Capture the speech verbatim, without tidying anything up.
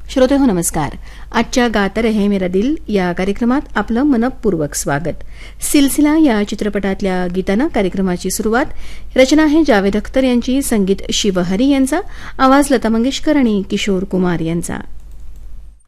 श्रोते हो नमस्कार. आजच्या गात रहे मेरा दिल या कार्यक्रमात आपलं मनपूर्वक स्वागत. सिलसिला या चित्रपटातल्या गीतांना कार्यक्रमाची सुरुवात. रचना आहे जावेद अख्तर यांची, संगीत शिवहरी यांचा, आवाज लता मंगेशकर आणि किशोर कुमार यांचा.